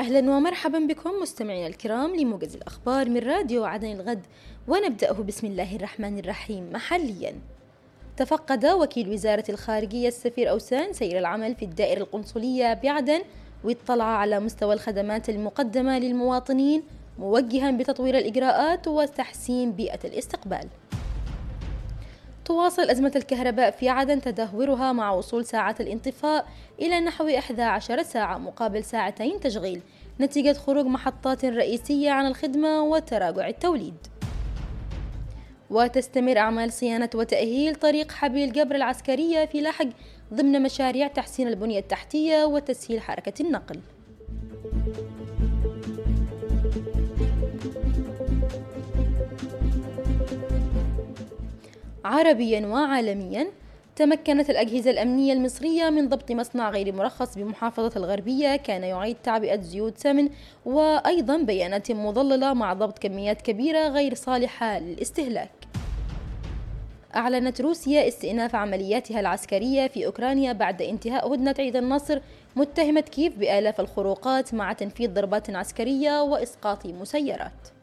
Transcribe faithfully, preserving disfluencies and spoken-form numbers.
أهلا ومرحبا بكم مستمعينا الكرام لموجز الأخبار من راديو عدن الغد، ونبدأه بسم الله الرحمن الرحيم. محليا، تفقد وكيل وزارة الخارجية السفير أوسان سير العمل في الدائرة القنصلية بعدن، واطلع على مستوى الخدمات المقدمة للمواطنين، موجها بتطوير الإجراءات وتحسين بيئة الاستقبال. تواصل أزمة الكهرباء في عدن تدهورها مع وصول ساعات الانطفاء إلى نحو إحدى عشرة ساعة مقابل ساعتين تشغيل، نتيجة خروج محطات رئيسية عن الخدمة وتراجع التوليد. وتستمر أعمال صيانة وتأهيل طريق حبيل جبر العسكرية في لحج ضمن مشاريع تحسين البنية التحتية وتسهيل حركة النقل. عربيا وعالميا، تمكنت الأجهزة الأمنية المصرية من ضبط مصنع غير مرخص بمحافظة الغربية كان يعيد تعبئة زيوت سمن وأيضا بيانات مضللة مع ضبط كميات كبيرة غير صالحة للاستهلاك. أعلنت روسيا استئناف عملياتها العسكرية في أوكرانيا بعد انتهاء هدنة عيد النصر، متهمة كييف بآلاف الخروقات مع تنفيذ ضربات عسكرية وإسقاط مسيرات.